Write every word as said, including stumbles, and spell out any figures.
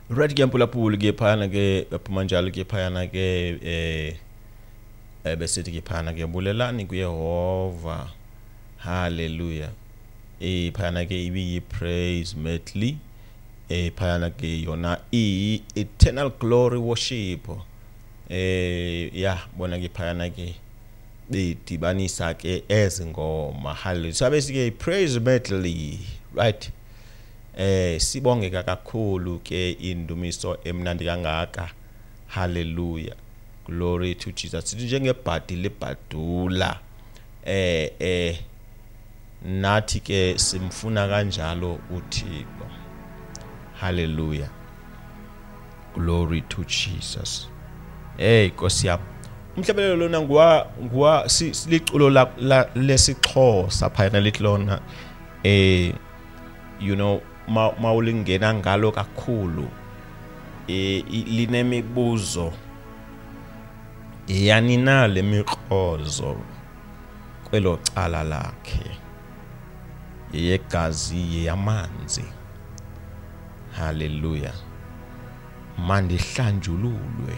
Right ke mpula puli ke phana ke baphuma njalo ke phana ke eh eh, besithi ke phana ke bulelani kuYehova. Hallelujah. Eh phana ke ibi praise medley. Eh phana ke yona i eternal glory worship. Eh yeah bona ke phana ke bedibanisa ke ezingoma. Hallelujah. Sabe sike praise medley, right? Eh sibongeka kakhulu ke indumiso emnandi kangaka. Hallelujah. Glory to Jesus. Sithi njengebhadi lebhadula. Eh eh nathi ke simfuna kanjalo uThixo. Hallelujah. Glory to Jesus. Hey Nkosi yami. Umhlabelelo lona ngwa ngwa siliculo la lesixhosa phana litlona eh you know ma mawulingena ngalo kakhulu eh linemibuzo yanina lemiqozo kwelo cala lakhe yegazi yamanzi. Hallelujah. Mandihlanjululwe